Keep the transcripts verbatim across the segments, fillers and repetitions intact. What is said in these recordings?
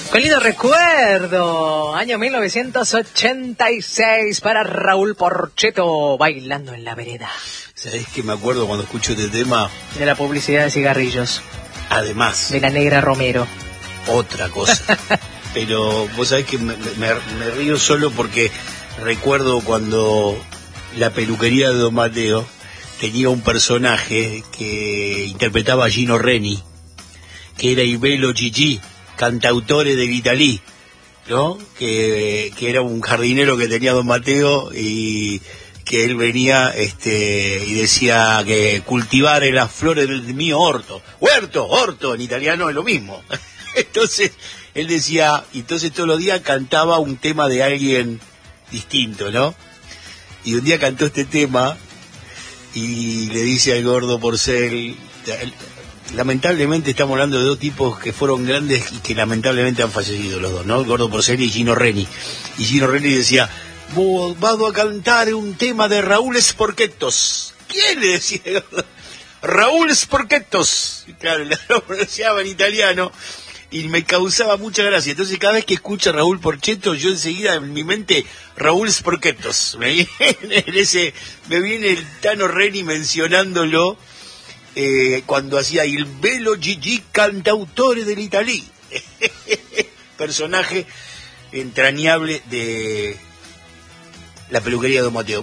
¡Qué lindo recuerdo! Año mil novecientos ochenta y seis para Raúl Porchetto, bailando en la vereda. ¿Sabés que me acuerdo cuando escucho este tema? De la publicidad de cigarrillos. Además. De la Negra Romero. Otra cosa. Pero vos sabés que me, me, me río solo porque recuerdo cuando la peluquería de Don Mateo tenía un personaje que interpretaba a Gino Reni, que era Ibelo Gigi, cantautore del Italí, ¿no? Que, que era un jardinero que tenía Don Mateo y que él venía este y decía que cultivar las flores del mío orto. Huerto, orto, en italiano es lo mismo. Entonces, él decía, entonces todos los días cantaba un tema de alguien distinto, ¿no? Y un día cantó este tema y le dice al gordo Porcel, lamentablemente estamos hablando de dos tipos que fueron grandes y que lamentablemente han fallecido los dos, ¿no? El gordo Porcel y Gino Reni. Y Gino Reni decía, vado a cantar un tema de Raúl Sporchettos. ¿Quién le decía? Raúl Sporchettos. Claro, lo pronunciaba en italiano y me causaba mucha gracia. Entonces cada vez que escucho a Raúl Porchetto, yo enseguida en mi mente, Raúl Sporchettos. Me viene, ese, me viene el Tano Reni mencionándolo eh, cuando hacía il bello Gigi cantautore dell'Italì. Personaje entrañable de la peluquería de Don Mateo.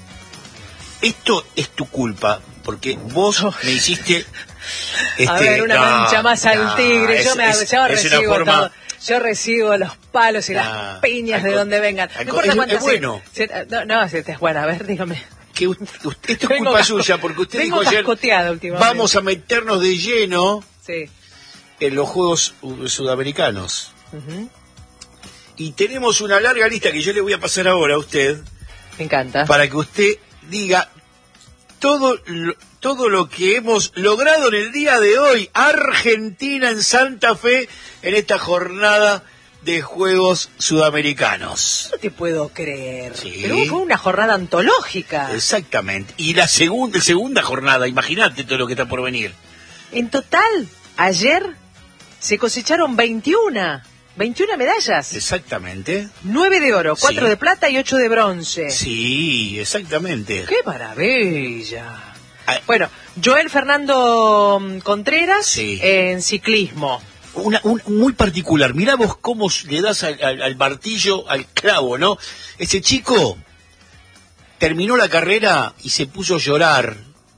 Esto es tu culpa, porque vos me hiciste... Este, a ver, una no, mancha más al no, tigre. es, Yo, me, es, yo es recibo forma... todo. Yo recibo los palos y no, las piñas de co- donde vengan. No importa es, cuántas es bueno. Se, se, no, no, es, es bueno. A ver, dígame. Que usted, usted, esto es culpa casco, suya, porque usted vengo dijo ayer, últimamente. vamos a meternos de lleno sí. en los Juegos Sudamericanos. Uh-huh. Y tenemos una larga lista que yo le voy a pasar ahora a usted. Me encanta. Para que usted diga todo lo, todo lo que hemos logrado en el día de hoy. Argentina en Santa Fe en esta jornada de Juegos Sudamericanos. No te puedo creer. Sí. Pero fue una jornada antológica. Exactamente. Y la segunda, segunda jornada, imagínate todo lo que está por venir. En total, ayer se cosecharon veintiuna. veintiuna medallas. Exactamente. nueve de oro, cuatro sí. de plata y ocho de bronce. Sí, exactamente. ¡Qué maravilla! Ah, bueno, Joel Fernando Contreras sí. en ciclismo. Una, un, muy particular. Mirá vos cómo le das al, al, al martillo, al clavo, ¿no? Ese chico terminó la carrera y se puso a llorar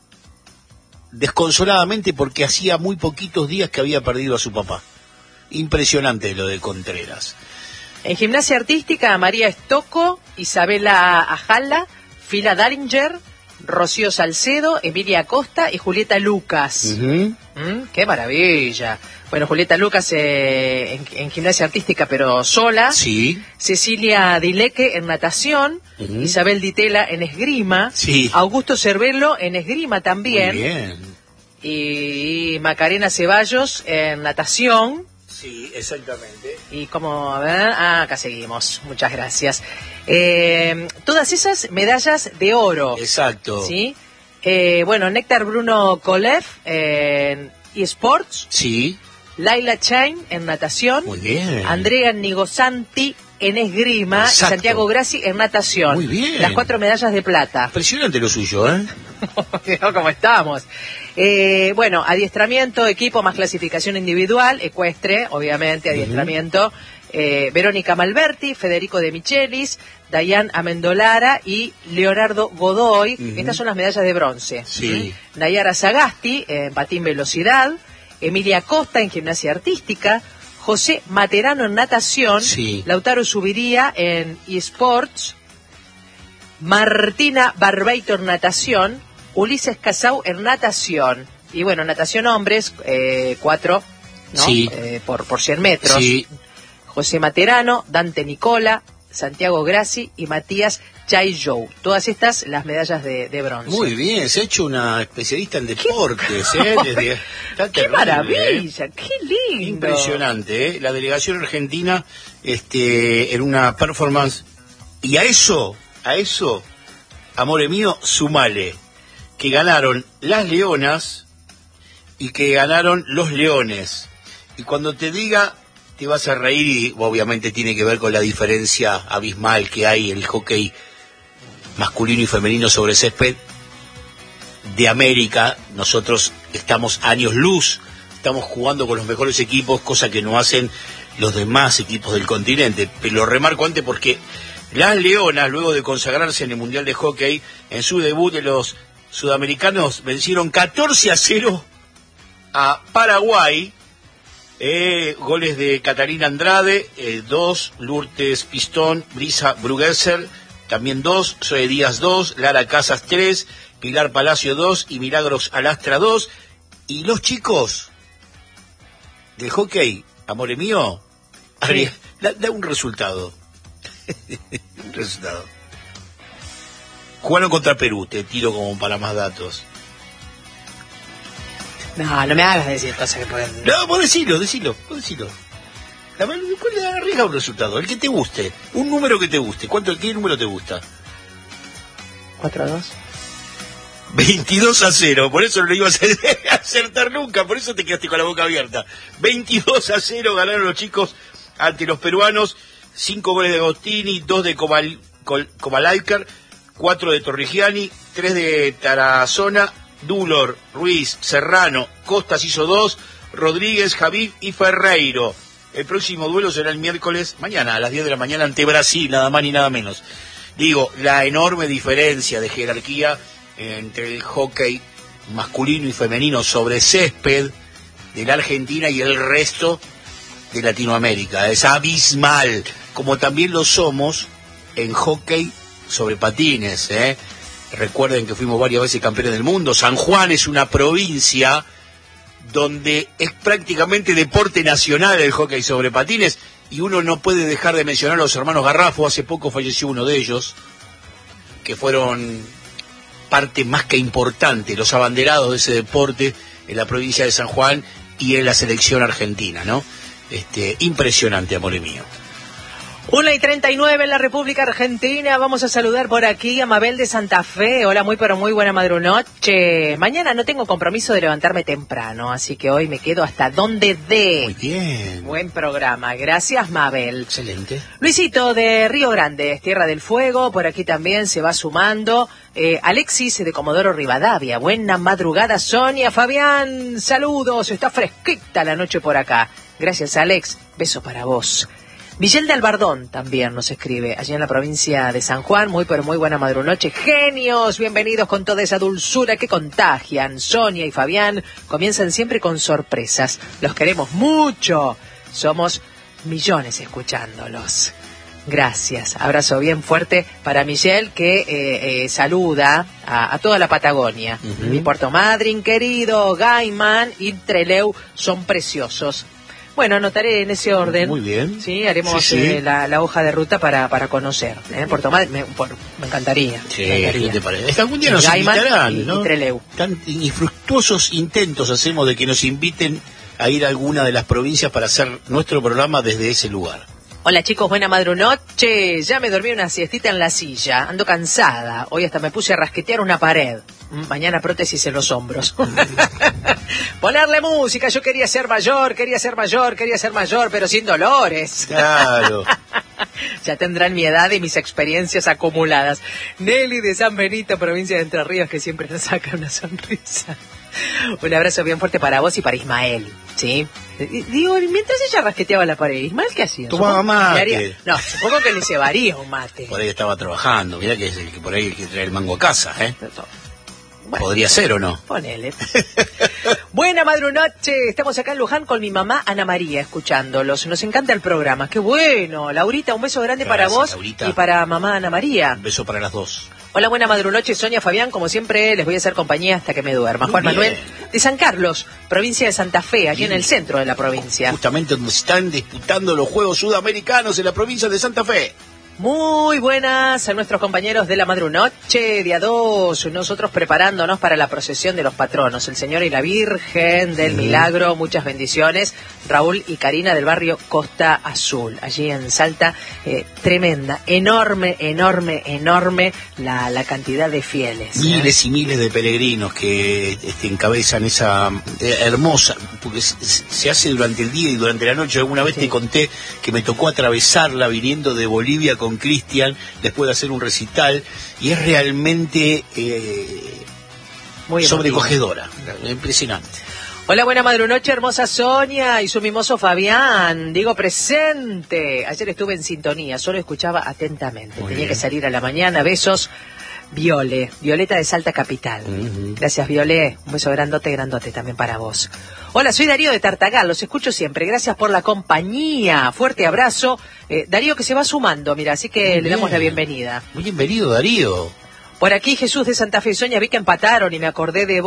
desconsoladamente porque hacía muy poquitos días que había perdido a su papá. Impresionante lo de Contreras. En gimnasia artística, María Estocco, Isabela Ajala, Fila Daringer, Rocío Salcedo, Emilia Acosta y Julieta Lucas. Uh-huh. ¿Mm? ¡Qué maravilla! Bueno, Julieta Lucas eh, en, en gimnasia artística, pero sola. Sí. Cecilia Dileque en natación. Uh-huh. Isabel Ditela en esgrima. Sí. Augusto Cervello en esgrima también. Muy bien. Y Macarena Ceballos en natación. Sí, exactamente. Y como, a ver, ah, acá seguimos. Muchas gracias. Eh, todas esas medallas de oro. Exacto. ¿Sí? Eh, bueno, Néctar Bruno Kolev en eSports. Sí. Laila Chain en natación. Muy bien. Andrea Nigosanti en esgrima. Exacto. Y Santiago Grassi en natación. Muy bien. Las cuatro medallas de plata. Impresionante lo suyo, ¿eh? ¿Cómo estamos? Eh, bueno, adiestramiento, equipo más clasificación individual, ecuestre, obviamente, adiestramiento. Uh-huh. Eh, Verónica Malberti, Federico de Michelis, Dayan Amendolara y Leonardo Godoy. Uh-huh. Estas son las medallas de bronce. Sí. ¿Mm? Nayara Sagasti en patín velocidad. Emilia Costa en gimnasia artística. José Materano en natación. Sí. Lautaro Subiría en eSports. Martina Barbeito en natación. Ulises Casau en natación. Y bueno, natación hombres, eh, cuatro, ¿no? Sí. Eh, por, por cien metros. Sí. José Materano, Dante Nicola, Santiago Grassi y Matías Chaillou. Todas estas, las medallas de, de bronce. Muy bien, se ha hecho una especialista en deportes, ¿eh? Desde, ¡Qué terrible, maravilla! ¿Eh? ¡Qué lindo! Impresionante, ¿eh? La delegación argentina este, en una performance. Y a eso, a eso, amore mío, sumale que ganaron las leonas y que ganaron los leones. Y cuando te diga te vas a reír y obviamente tiene que ver con la diferencia abismal que hay en el hockey masculino y femenino sobre césped de América. Nosotros estamos años luz, estamos jugando con los mejores equipos, cosa que no hacen los demás equipos del continente. Pero lo remarco antes porque las Leonas, luego de consagrarse en el Mundial de Hockey, en su debut de los sudamericanos, vencieron catorce a cero a Paraguay. Eh, goles de Catalina Andrade, eh, dos, Lourdes Pistón, Brisa Brugesser, también dos, Zoe Díaz dos, Lara Casas tres, Pilar Palacio dos y Milagros Alastra dos. Y los chicos del hockey, amore mío, sí. da, da un resultado. un resultado. Jugaron contra Perú, te tiro como para más datos. No, no me hagas decir cosas que pueden... No, vos decilo, decilo, vos decilo. La verdad, arriesga un resultado, el que te guste, un número que te guste. ¿Cuánto, qué número te gusta? cuatro a dos. veintidós a cero, por eso no lo ibas a acertar nunca, por eso te quedaste con la boca abierta. veintidós a cero ganaron los chicos ante los peruanos, cinco goles de Agostini, dos de Comal, Col, Comalaiker, cuatro de Torrigiani, tres de Tarazona, Dulor, Ruiz, Serrano, Costas hizo dos, Rodríguez, Javid y Ferreiro. El próximo duelo será el miércoles, mañana a las diez de la mañana ante Brasil, nada más ni nada menos. Digo, la enorme diferencia de jerarquía entre el hockey masculino y femenino sobre césped de la Argentina y el resto de Latinoamérica. Es abismal, como también lo somos en hockey sobre patines, ¿eh? Recuerden que fuimos varias veces campeones del mundo. San Juan es una provincia donde es prácticamente deporte nacional el hockey sobre patines, y uno no puede dejar de mencionar a los hermanos Garrafo. Hace poco falleció uno de ellos, que fueron parte más que importante, los abanderados de ese deporte en la provincia de San Juan y en la selección argentina, ¿no? Este, impresionante, amor mío. Una y treinta y nueve en la República Argentina. Vamos a saludar por aquí a Mabel de Santa Fe. Hola, muy pero muy buena madrunoche. Mañana no tengo compromiso de levantarme temprano, así que hoy me quedo hasta donde dé. Muy bien. Buen programa. Gracias, Mabel. Excelente. Luisito de Río Grande, Tierra del Fuego, por aquí también se va sumando. Eh, Alexis de Comodoro Rivadavia. Buena madrugada, Sonia. Fabián, saludos. Está fresquita la noche por acá. Gracias, Alex. Beso para vos. Miguel de Albardón también nos escribe, allí en la provincia de San Juan. Muy pero muy buena madrunoche. Genios, bienvenidos con toda esa dulzura que contagian. Sonia y Fabián comienzan siempre con sorpresas. Los queremos mucho. Somos millones escuchándolos. Gracias. Abrazo bien fuerte para Miguel, que eh, eh, saluda a, a toda la Patagonia. Uh-huh. Mi Puerto Madryn querido, Gaiman y Trelew son preciosos. Bueno, anotaré en ese orden. Muy bien. Sí, haremos sí, sí. Eh, la, la hoja de ruta para, para conocer. ¿eh? Puerto Madryn, me, por, me encantaría. Sí, me encantaría. ¿qué te parece? Es que algún día nos Gaiman invitarán, y, ¿no? y Trelew. Tan infructuosos intentos hacemos de que nos inviten a ir a alguna de las provincias para hacer nuestro programa desde ese lugar. Hola chicos, buena madrunoche. Ya me dormí una siestita en la silla. Ando cansada. Hoy hasta me puse a rasquetear una pared. Mañana prótesis en los hombros. Ponerle música. Yo quería ser mayor, quería ser mayor, quería ser mayor, pero sin dolores. Claro. Ya tendrán mi edad y mis experiencias acumuladas. Nelly de San Benito, provincia de Entre Ríos, que siempre nos saca una sonrisa. Un abrazo bien fuerte para vos y para Ismael, ¿sí? Digo, mientras ella rasqueteaba la pared, ¿Ismael qué hacía? Tomaba mate. Haría... No, supongo que le cebaría un mate. Por ahí estaba trabajando, mirá que es el que por ahí el que trae el mango a casa, ¿eh? Bueno, podría ser o no. Ponele. Buena madrunoche, estamos acá en Luján con mi mamá Ana María escuchándolos. Nos encanta el programa, qué bueno. Laurita, un beso grande Gracias, para vos Laurita. Y para mamá Ana María. Un beso para las dos. Hola, buena madrunoche, Sonia, Fabián, como siempre les voy a hacer compañía hasta que me duerma. Muy Juan bien. Manuel de San Carlos, provincia de Santa Fe, aquí bien. En el centro de la provincia. Justamente donde están disputando los Juegos Sudamericanos en la provincia de Santa Fe. Muy buenas a nuestros compañeros de la Madrunoche, día dos, nosotros preparándonos para la procesión de los patronos, el Señor y la Virgen del Milagro, muchas bendiciones. Raúl y Karina del barrio Costa Azul, allí en Salta, eh, tremenda, enorme, enorme, enorme la, la cantidad de fieles. Miles ¿eh? y miles de peregrinos que este, encabezan esa eh, hermosa, porque se, se hace durante el día y durante la noche. Alguna vez sí. te conté que me tocó atravesarla viniendo de Bolivia con Cristian, después de hacer un recital, y es realmente eh, muy sobrecogedora, impresionante. Hola, buena madrunoche, hermosa Sonia y su mimoso Fabián. Digo presente. Ayer estuve en sintonía, solo escuchaba atentamente. Muy Tenía bien. que salir a la mañana. Besos, Viole, Violeta de Salta Capital. Uh-huh. Gracias, Viole. Un beso grandote, grandote también para vos. Hola, soy Darío de Tartagal, los escucho siempre. Gracias por la compañía. Fuerte abrazo. Eh, Darío que se va sumando, mira, así que Muy le bien. damos la bienvenida. Muy bienvenido, Darío. Por aquí, Jesús de Santa Fe. Sonia, vi que empataron y me acordé de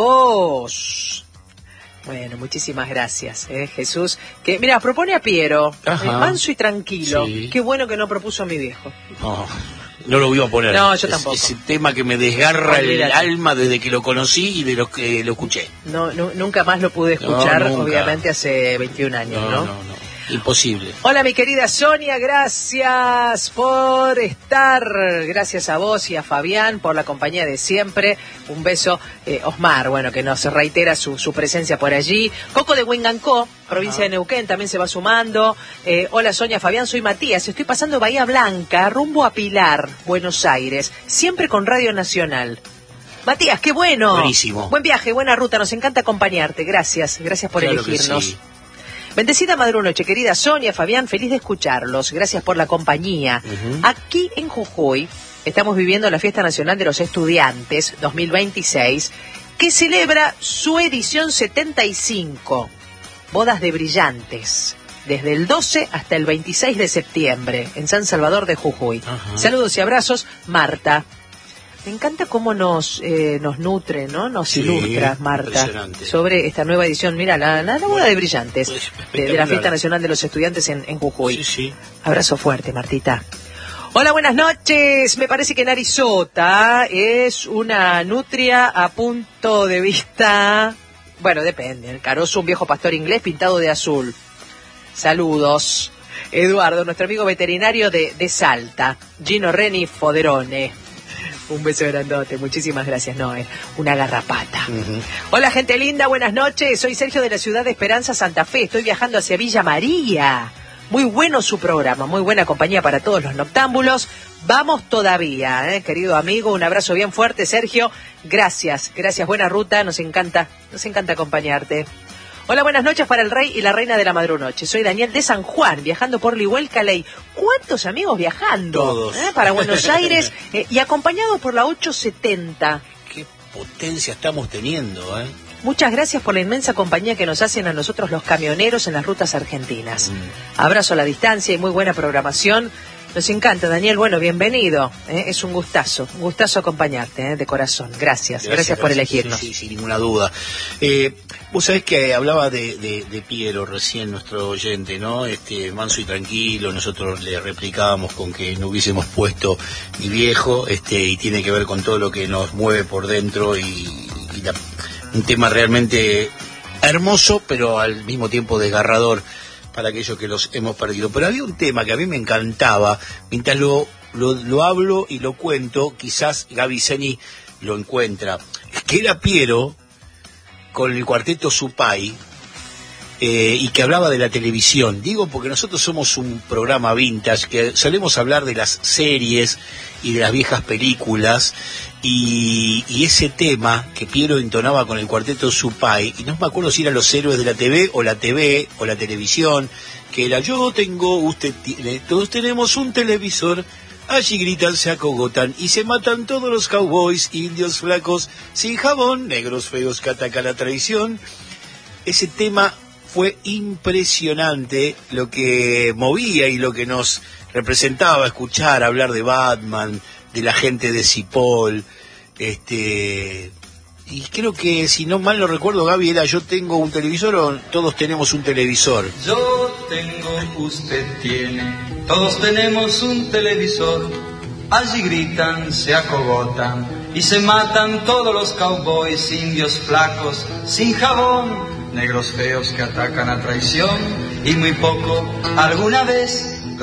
vos. Bueno, muchísimas gracias, eh, Jesús. Que, mira, propone a Piero, eh, manso y tranquilo. Sí. Qué bueno que no propuso a mi viejo. Oh, no lo voy a poner. No, yo tampoco. Es, es el tema que me desgarra el alma desde que lo conocí y de lo que lo escuché. No, no nunca más lo pude escuchar, no, obviamente hace veintiún años, ¿no? No, no, no. Imposible. Hola, mi querida Sonia, gracias por estar, gracias a vos y a Fabián por la compañía de siempre. Un beso, eh, Osmar, bueno, que nos reitera su, su presencia por allí. Coco de Huingancó, provincia Ajá. de Neuquén, también se va sumando. Eh, hola, Sonia, Fabián, soy Matías, estoy pasando Bahía Blanca, rumbo a Pilar, Buenos Aires, siempre con Radio Nacional. Matías, qué bueno. Buenísimo. Buen viaje, buena ruta, nos encanta acompañarte, gracias, gracias por claro elegirnos. Bendecida madrunoche, querida Sonia, Fabián, feliz de escucharlos. Gracias por la compañía. Uh-huh. Aquí en Jujuy estamos viviendo la Fiesta Nacional de los Estudiantes dos mil veintiséis, que celebra su edición setenta y cinco. Bodas de Brillantes, desde el doce hasta el veintiséis de septiembre, en San Salvador de Jujuy. Uh-huh. Saludos y abrazos, Marta. Me encanta cómo nos eh, nos nutre, ¿no? Nos sí, ilustra, Marta, sobre esta nueva edición. Mira, la, la, la boda de Brillantes, de, de la Fiesta Nacional de los Estudiantes en, en Jujuy. Sí, sí. Abrazo fuerte, Martita. Hola, buenas noches. Me parece que Narizota es una nutria a punto de vista... Bueno, depende. El carozo, un viejo pastor inglés pintado de azul. Saludos. Eduardo, nuestro amigo veterinario de, de Salta. Gino Reni Foderone. Un beso grandote, muchísimas gracias, Noé. Una garrapata. Uh-huh. Hola, gente linda, buenas noches. Soy Sergio de la ciudad de Esperanza, Santa Fe. Estoy viajando hacia Villa María. Muy bueno su programa, muy buena compañía para todos los noctámbulos. Vamos todavía, ¿eh? Querido amigo, un abrazo bien fuerte, Sergio. Gracias, gracias, buena ruta, nos encanta, nos encanta acompañarte. Hola, buenas noches para el rey y la reina de la madrunoche. Soy Daniel de San Juan, viajando por Lihuel Caley. ¿Cuántos amigos viajando? Todos. ¿Eh? Para Buenos Aires eh, y acompañados por la ochocientos setenta. Qué potencia estamos teniendo, ¿eh? Muchas gracias por la inmensa compañía que nos hacen a nosotros los camioneros en las rutas argentinas. Mm. Abrazo a la distancia y muy buena programación. Nos encanta, Daniel. Bueno, bienvenido. ¿eh? Es un gustazo, un gustazo acompañarte, ¿eh? de corazón. Gracias, gracias, gracias por gracias. elegirnos. Sí, sí, sin ninguna duda. Eh, vos sabés que hablaba de, de, de Piero recién, nuestro oyente, ¿no? Este, manso y tranquilo, nosotros le replicábamos con que no hubiésemos puesto mi viejo, este, y tiene que ver con todo lo que nos mueve por dentro y, y la, un tema realmente hermoso, pero al mismo tiempo desgarrador para aquellos que los hemos perdido. Pero había un tema que a mí me encantaba, mientras lo, lo, lo hablo y lo cuento, quizás Gaby Zeni lo encuentra, que era Piero con el cuarteto Supay, eh, y que hablaba de la televisión. Digo porque nosotros somos un programa vintage, que solemos hablar de las series y de las viejas películas, y, y ese tema que Piero entonaba con el cuarteto Supay, y no me acuerdo si eran los héroes de la T V o la T V o la televisión, que era yo tengo, usted tiene, todos tenemos un televisor, allí gritan, se acogotan y se matan todos los cowboys, indios flacos, sin jabón, negros feos que atacan la traición. Ese tema fue impresionante, lo que movía y lo que nos representaba escuchar hablar de Batman, de la gente de Cipoll, este, y creo que si no mal no recuerdo, Gaby, era yo tengo un televisor o todos tenemos un televisor. Yo tengo, usted tiene, todos tenemos un televisor. Allí gritan, se acogotan y se matan todos los cowboys, indios flacos, sin jabón, negros feos que atacan a traición y muy poco alguna vez